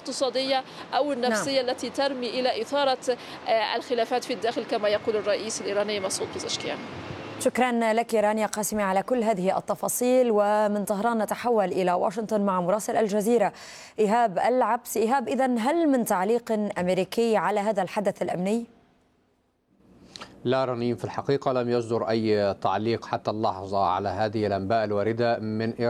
الاقتصادية أو النفسية التي ترمي إلى إثارة الخلافات في الداخل كما يقول الرئيس الإيراني مسعود بزشكيان. شكرا لك رانيا قاسمي على كل هذه التفاصيل. ومن طهران نتحول إلى واشنطن مع مراسل الجزيرة إيهاب العبس. إيهاب، إذن هل من تعليق أمريكي على هذا الحدث الأمني؟ لا رنين، في الحقيقة لم يصدر أي تعليق حتى اللحظة على هذه الأنباء الواردة من إيران.